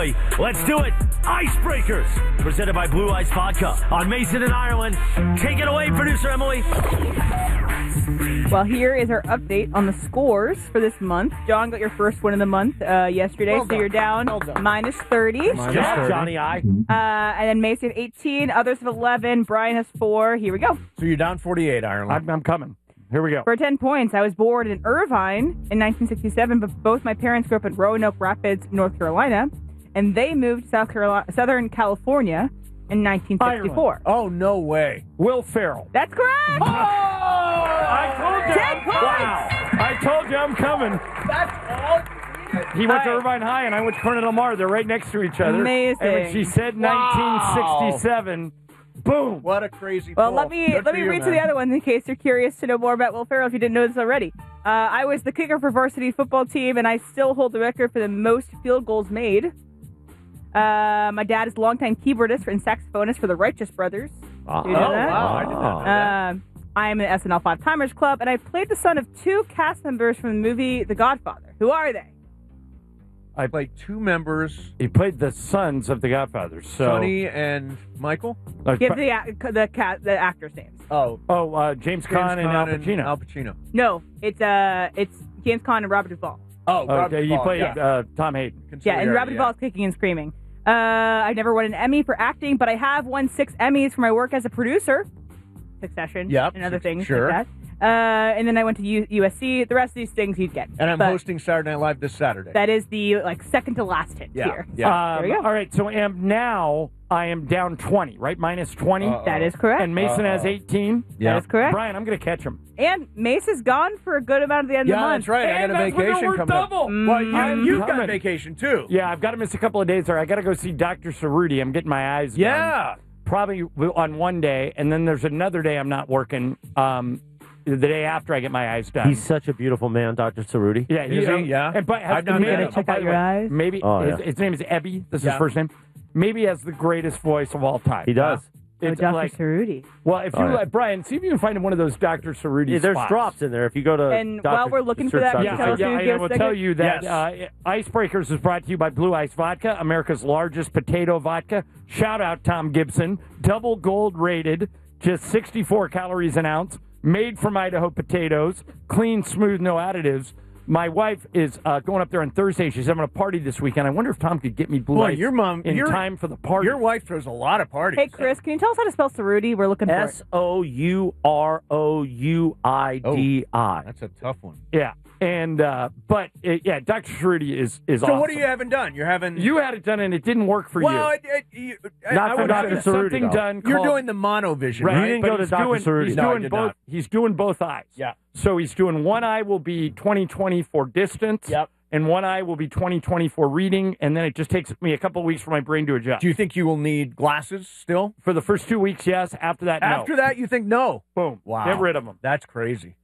Let's do it. Icebreakers, presented by Blue Ice Vodka on Mason and Ireland. Take it away, producer Emily. Well, here is our update on the scores for this month. John got your first one of the month yesterday, so you're down minus 30. Johnny I. And then Mason have 18, others have 11, Brian has 4. Here we go. So you're down 48, Ireland. I'm coming. Here we go. For 10 points, I was born in Irvine in 1967, but both my parents grew up in Roanoke Rapids, North Carolina, and they moved to Southern California in 1964. Ireland. Oh, no way. Will Ferrell. That's correct! I told you. 10 points! Wow. I told you I'm coming. That's all. He went to All right. Irvine High, and I went to Cornell Del Mar. They're right next to each other. Amazing. And when she said 1967, boom. What a crazy Well, pull. let me Good for you, read through the man. other ones in case you're curious to know more about Will Ferrell if you didn't know this already. I was the kicker for varsity football team, and I still hold the record for the most field goals made. My dad is a longtime keyboardist and saxophonist for the Righteous Brothers. Do you know that? Wow, I did not know that. I am in the SNL Five Timers Club, and I played the son of 2 cast members from the movie The Godfather. Who are they? I played 2 members, He played the sons of the Godfathers. So, Sonny and Michael. Give the actors' names. Oh, James Caan and Al Pacino. Al Pacino. No, it's James Caan and Robert Duvall. Oh, Robert Okay, you Duvall, played yeah. Tom Hayden. Yeah, and Robert Duvall's kicking and screaming. I've never won an Emmy for acting, but I have won 6 Emmys for my work as a producer. Succession. Yep, And other things sure. like that. And then I went to USC. The rest of these things you'd get. And I'm But hosting Saturday Night Live this Saturday. That is the second to last hint Yeah, here. yeah. There you go. All right, so now I am down 20, right? Minus 20. That is correct. And Mason has 18. Yeah. That is correct. Brian, I'm going to catch him. And Mace is gone for a good amount of the end of the Yeah, month. that's right. I got a And we're vacation coming up. double. Well, you've got coming. vacation, too. Yeah, I've got to miss a couple of days there. I got to go see Dr. Cerruti. I'm getting my eyes done. Yeah. Probably on one day, and then there's another day I'm not working. The day after I get my eyes done. He's such a beautiful man, Dr. Cerruti. Yeah, Is he? Yeah. And but I've done that. Check out your eyes. Maybe his name is Ebby. That's his first name. Maybe he has the greatest voice of all time. He does. It's Dr. like, Cerruti. well, if you Brian, see if you can find one of those Dr. Cerruti Yeah, there's spots. drops in there. If you go to And Dr. while we're looking for search that, Dr. Yeah, Tell us yeah, who and gives I will the- tell you that Yes. Icebreakers is brought to you by Blue Ice Vodka, America's largest potato vodka. Shout out Tom Gibson. Double gold rated, just 64 calories an ounce, made from Idaho potatoes, clean, smooth, no additives. My wife is going up there on Thursday. She's having a party this weekend. I wonder if Tom could get me Blue Boy, Ice your mom, in time for the party. Your wife throws a lot of parties. Hey, Chris, can you tell us how to spell Cerruti? We're looking for it. Sourouroui. That's a tough one. Yeah. And, Dr. Cerruti is So awesome. what are you having done? You're having... You had it done and it didn't work for well, you. Not I for would Dr. say Cerruti, Something though. done You're called- doing the monovision, Right, right? didn't but go to he's Dr. doing- Cerruti. He's No, I doing did both. not. He's doing both eyes. Yeah. So he's doing one eye will be 20/20 for distance. Yep. And one eye will be 20/20 for reading, and then it just takes me a couple of weeks for my brain to adjust. Do you think you will need glasses still? For the first 2 weeks, yes. After that, no. After that, you think no? Boom. Wow. Get rid of them. That's crazy.